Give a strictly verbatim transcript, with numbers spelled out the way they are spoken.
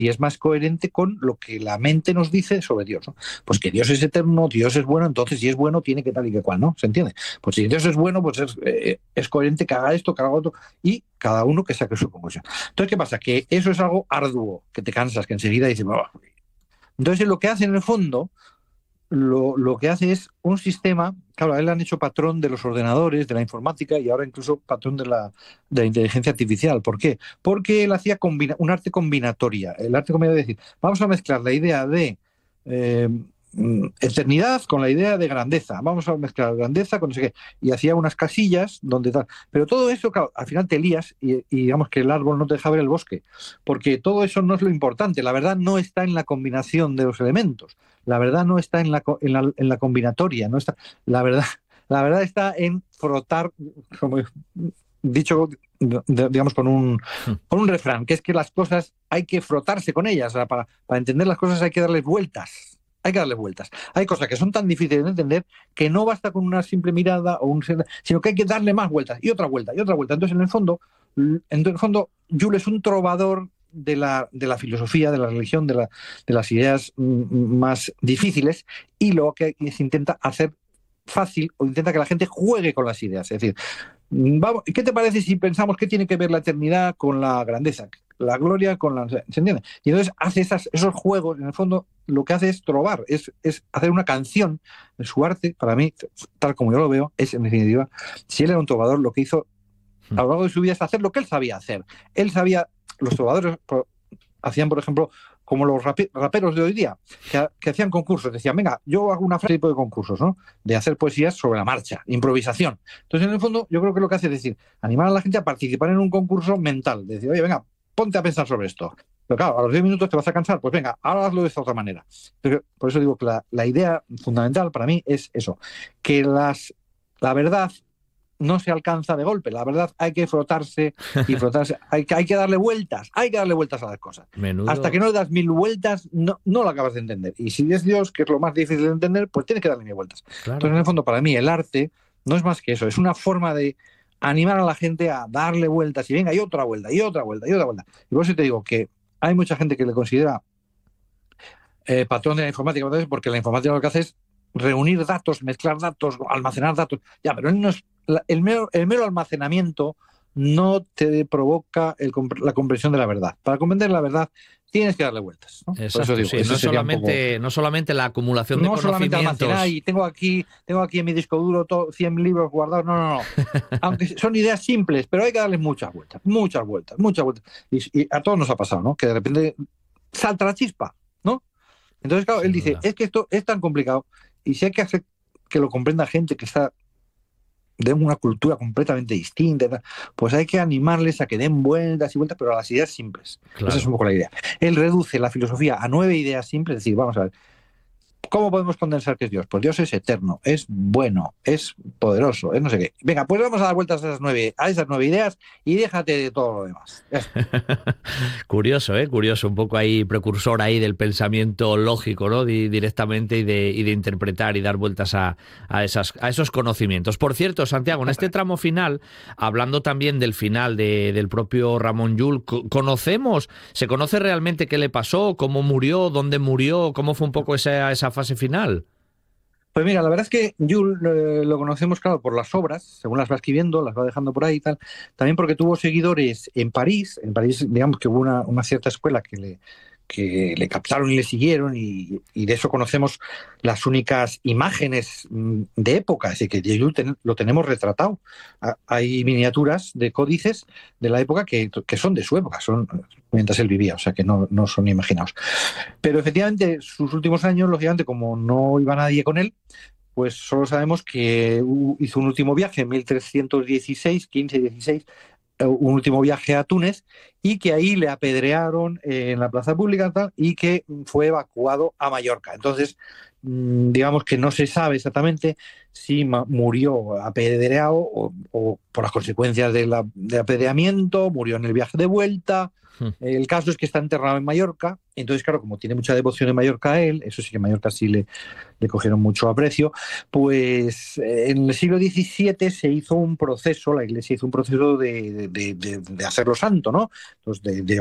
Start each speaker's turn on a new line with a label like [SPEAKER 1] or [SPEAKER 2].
[SPEAKER 1] y es más coherente con lo que la mente nos dice sobre Dios, ¿no? Pues que Dios es eterno, Dios es bueno, entonces si es bueno tiene que tal y que cual, ¿no? ¿Se entiende? Pues si Dios es bueno, pues es, eh, es coherente que haga esto, que haga otro, y cada uno que saque su conclusión. Entonces, ¿qué pasa? Que eso es algo arduo, que te cansas, que enseguida dices, oh. Entonces lo que hace en el fondo, lo, lo que hace es un sistema, claro, a él le han hecho patrón de los ordenadores, de la informática y ahora incluso patrón de la, de la inteligencia artificial. ¿Por qué? Porque él hacía combina, un arte combinatoria. El arte combinatoria es decir, vamos a mezclar la idea de eh, eternidad con la idea de grandeza. Vamos a mezclar grandeza con no sé qué. Y hacía unas casillas donde tal. Pero todo eso, claro, al final te lías y, y digamos que el árbol no te deja ver el bosque. Porque todo eso no es lo importante. La verdad no está en la combinación de los elementos. La verdad no está en la, en la, en la combinatoria. No está, la, verdad, la verdad está en frotar, como dicho, digamos, con un, con un refrán, que es que las cosas hay que frotarse con ellas. O sea, para, para entender las cosas hay que darles vueltas. Hay que darle vueltas. Hay cosas que son tan difíciles de entender que no basta con una simple mirada o un, sino que hay que darle más vueltas y otra vuelta y otra vuelta. Entonces, en el fondo, en el fondo, Jules es un trovador de la, de la filosofía, de la religión, de, la, de las ideas mm, más difíciles, y lo que se intenta hacer fácil o intenta que la gente juegue con las ideas. Es decir, vamos, ¿qué te parece si pensamos qué tiene que ver la eternidad con la grandeza? La gloria con la... ¿Se entiende? Y entonces hace esas, esos juegos, en el fondo, lo que hace es trovar, es, es hacer una canción. En su arte, para mí, tal como yo lo veo, es, en definitiva, si él era un trovador, lo que hizo a lo largo de su vida es hacer lo que él sabía hacer. Él sabía, los trovadores por, hacían, por ejemplo, como los rapi, raperos de hoy día, que, que hacían concursos, decían, venga, yo hago una frase tipo de concursos, ¿no? De hacer poesías sobre la marcha, improvisación. Entonces, en el fondo, yo creo que lo que hace es decir, animar a la gente a participar en un concurso mental, de decir, oye, venga, ponte a pensar sobre esto. Pero claro, a los diez minutos te vas a cansar, pues venga, ahora hazlo de esta otra manera. Pero, por eso digo que la, la idea fundamental para mí es eso, que las, la verdad no se alcanza de golpe, la verdad hay que frotarse y frotarse, hay que, hay que darle vueltas, hay que darle vueltas a las cosas.
[SPEAKER 2] Menudo.
[SPEAKER 1] Hasta que no le das mil vueltas, no, no lo acabas de entender. Y si es Dios, que es lo más difícil de entender, pues tienes que darle mil vueltas.
[SPEAKER 2] Claro.
[SPEAKER 1] Entonces, en el fondo, para mí, el arte no es más que eso, es una forma de animar a la gente a darle vueltas y venga, y otra vuelta, y otra vuelta, y otra vuelta. Y por eso te digo que hay mucha gente que le considera eh, patrón de la informática, porque la informática lo que hace es reunir datos, mezclar datos, almacenar datos. Ya, pero él no es, el, mero, el mero almacenamiento no te provoca el, la comprensión de la verdad. Para comprender la verdad tienes que darle vueltas, ¿no?
[SPEAKER 2] Exacto,
[SPEAKER 1] Por eso digo,
[SPEAKER 2] sí, no, solamente, poco, no solamente la acumulación de
[SPEAKER 1] no
[SPEAKER 2] conocimientos.
[SPEAKER 1] No solamente almacenar y tengo aquí, tengo aquí en mi disco duro todo, cien libros guardados. No, no, no. Aunque son ideas simples, pero hay que darles muchas vueltas, muchas vueltas, muchas vueltas. Y, y a todos nos ha pasado, ¿no? Que de repente salta la chispa, ¿no? Entonces, claro, él dice, es que esto es tan complicado y si hay que hacer que lo comprenda gente que está de una cultura completamente distinta, pues hay que animarles a que den vueltas y vueltas, pero a las ideas simples. Claro. Esa es un poco la idea. Él reduce la filosofía a nueve ideas simples, es decir, vamos a ver, ¿cómo podemos condensar que es Dios? Pues Dios es eterno, es bueno, es poderoso, es no sé qué. Venga, pues vamos a dar vueltas a esas nueve, a esas nueve ideas y déjate de todo lo demás.
[SPEAKER 2] Curioso, ¿eh? Curioso, un poco ahí, precursor ahí del pensamiento lógico, ¿no? Di, directamente y de, y de interpretar y dar vueltas a, a, esas, a esos conocimientos. Por cierto, Santiago, en este tramo final, hablando también del final de, del propio Ramon Llull, ¿conocemos, se conoce realmente qué le pasó, cómo murió, dónde murió, cómo fue un poco esa, esa fase final?
[SPEAKER 1] Pues mira, la verdad es que Llull eh, lo conocemos, claro, por las obras, según las va escribiendo, las va dejando por ahí y tal. También porque tuvo seguidores en París. En París, digamos que hubo una, una cierta escuela que le, que le captaron y le siguieron, y, y de eso conocemos las únicas imágenes de época. Así que Llull ten, lo tenemos retratado. Hay miniaturas de códices de la época que, que son de su época, son mientras él vivía, o sea que no, no son imaginados. Pero efectivamente, sus últimos años, lógicamente, como no iba nadie con él, pues solo sabemos que hizo un último viaje en mil trescientos dieciséis, quince dieciséis, un último viaje a Túnez, y que ahí le apedrearon en la plaza pública tal, y que fue evacuado a Mallorca. Entonces, digamos que no se sabe exactamente si murió apedreado o, o por las consecuencias de la, de apedreamiento, murió en el viaje de vuelta. El caso es que está enterrado en Mallorca. Entonces, claro, como tiene mucha devoción en Mallorca a él, eso sí que en Mallorca sí le, le cogieron mucho aprecio, pues en el siglo diecisiete se hizo un proceso, la Iglesia hizo un proceso de, de, de, de hacerlo santo, ¿no? Entonces, de, de